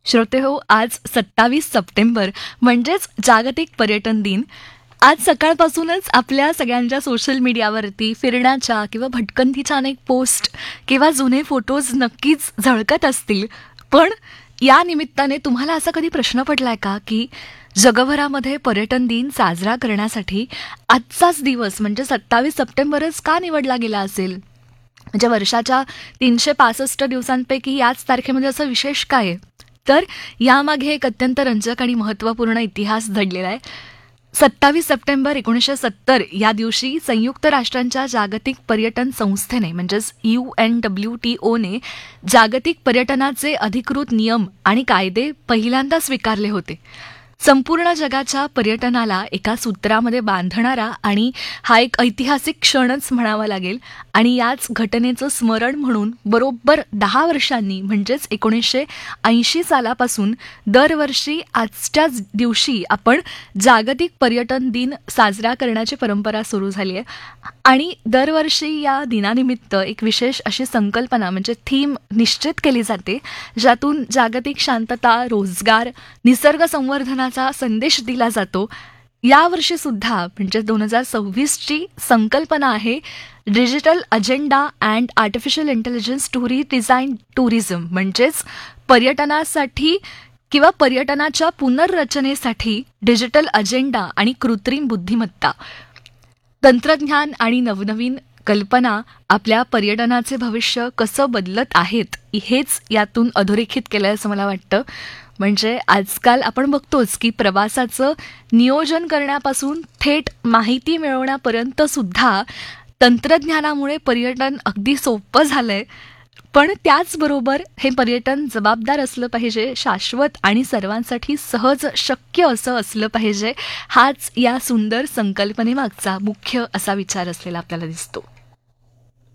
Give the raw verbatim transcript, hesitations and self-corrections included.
श्रोतेहो, आज सत्तावीस सप्टेंबर म्हणजेच जागतिक पर्यटन दिन. आज सकाळपासूनच आपल्या सगळ्यांच्या सोशल मीडियावरती फिरण्याच्या किंवा भटकंतीच्या अनेक पोस्ट किंवा जुने फोटोज नक्कीच झळकत असतील. पण या निमित्ताने तुम्हाला असा कधी प्रश्न पडलाय का की जगभरामध्ये पर्यटन दिन साजरा करण्यासाठी आजचाच दिवस म्हणजे सत्तावीस सप्टेंबरच का निवडला गेला असेल? म्हणजे वर्षाच्या तीनशे पासष्ट दिवसांपैकी याच तारखेमध्ये असं विशेष काय आहे? तर यामागे एक अत्यंत रंजक आणि महत्त्वपूर्ण इतिहास दडलेला आहे. सत्तावीस सप्टेंबर एकोणीसशे सत्तर या दिवशी संयुक्त राष्ट्रांच्या जागतिक पर्यटन संस्थेने म्हणजेच you N W T one जागतिक पर्यटनाचे अधिकृत नियम आणि कायदे पहिल्यांदा स्वीकारले होते. संपूर्ण जगाच्या पर्यटनाला एका सूत्रामध्ये बांधणारा आणि हा एक ऐतिहासिक क्षणच म्हणावा लागेल. आणि याच घटनेचं स्मरण म्हणून बरोबर दहा वर्षांनी म्हणजेच एकोणीसशे ऐंशी सालापासून दरवर्षी आजच्याच दिवशी आपण जागतिक पर्यटन दिन साजरा करण्याची परंपरा सुरू झाली आहे. आणि दरवर्षी या दिनानिमित्त एक विशेष अशी संकल्पना म्हणजे थीम निश्चित केली जाते, ज्यातून जागतिक शांतता, रोजगार, निसर्ग संवर्धनाचा संदेश दिला जातो. यावर्षी सुद्धा म्हणजे दोन हजार सव्वीसची संकल्पना आहे digital agenda and artificial intelligence to redesign tourism, म्हणजेच पर्यटनासाठी किंवा पर्यटनाच्या पुनर्रचनेसाठी डिजिटल अजेंडा आणि कृत्रिम बुद्धिमत्ता. तंत्रज्ञान आणि नवनवीन कल्पना आपल्या पर्यटनाचे भविष्य कसं बदलत आहेत हेच यातून अधोरेखित केलं असं मला वाटतं. म्हणजे आजकाल आपण बघतोच की प्रवासाचं नियोजन करण्यापासून थेट माहिती मिळवण्यापर्यंत सुद्धा तंत्रज्ञानामुळे पर्यटन अगदी सोपं झालंय. पण त्याचबरोबर हे पर्यटन जबाबदार असलं पाहिजे, शाश्वत आणि सर्वांसाठी सहज शक्य असं असलं पाहिजे. हाच या सुंदर संकल्पनेमागचा मुख्य असा विचार असलेला आपल्याला दिसतो.